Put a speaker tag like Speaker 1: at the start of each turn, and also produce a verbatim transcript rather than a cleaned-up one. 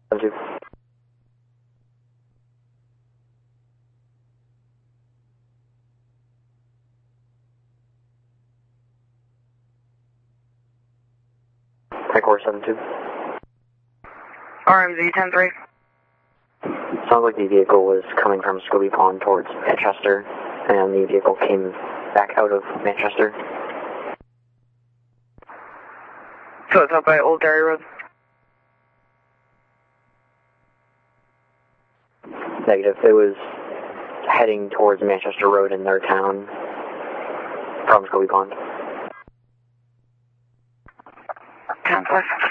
Speaker 1: Thank you. Core seven two.
Speaker 2: R M Z ten three.
Speaker 1: Sounds like the vehicle was coming from Scobie Pond towards Manchester, and the vehicle came back out of Manchester.
Speaker 2: So it's up by Old Derry Road?
Speaker 1: Negative. It was heading towards Manchester Road in their town from Scobie Pond.
Speaker 2: ten five.